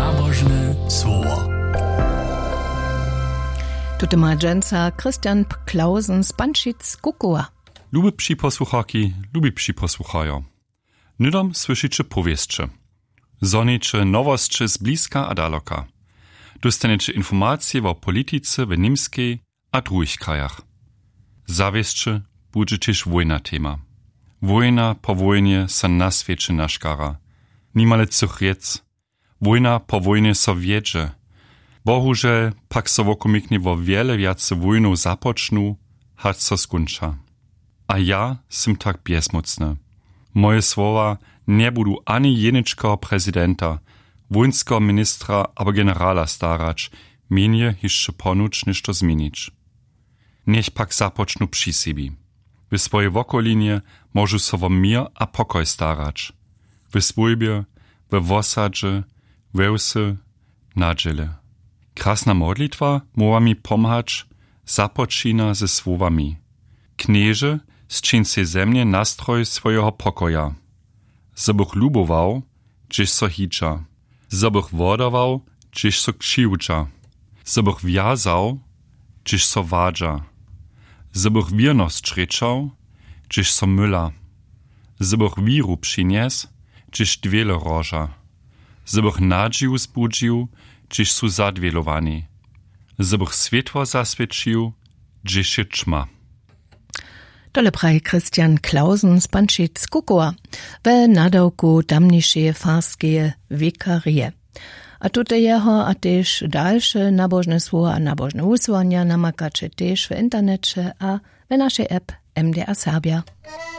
Nabożne słowo. Tutaj ma dżęca Christian Klausen z Panschic Kukuła. Lubipsi posłuchaki, lubipsi posłuchają. Nydom słyszycie powieście. Zonicie nowości z bliska a daloka. Dostaniecie informacje o polityce w niemskiej a drugich krajach. Zawieszcze będzie też wojna tema. Wojna po wojnie se na świecie naszkara. Niemale cuchriec. Wojna po wojnie so wiedzie. Bohužel pak so wokomiknie wo wiele wiace wojnów zapocznu, hać so skunča. A ja sim tak bezmocny. Moje słowa nie budu ani jeniczko prezydenta, wojnskiego ministra abo generala starać, mienie jeszcze ponuć niż to zmienić. Niech pak zapocznu przy siebie. W swojej wokolinie możu so wo mir a pokoj starać. W swojbie, w wosadzie, wełsy, nadziele. Krasna modlitwa mowa mi pomhać, započina ze słowami. Knieże zczyńcie ze mnie nastroj swojego pokoja. Zobych lubował, gdzieś so hicza. Zobych wodował, gdzieś so krzywdza. Zobych wiazał, gdzieś so wadza. Zobych wierność trzeczał, gdzieś so myla. Zobych wiru przynies, gdzieś dwiele roża. Zobych nadził zbudził, gdzieś su zadwielowani. Zobych światło zaswiecił, gdzieś się ćma. Dole praj Christian Klausen z Panschic Kukuła w nadałku tamniejszej farskie wikarie. A tutaj jeho a też dalsze nabożne słowa a nabożne usłania namakacie też w internecie a w naszej app MDR Serbia.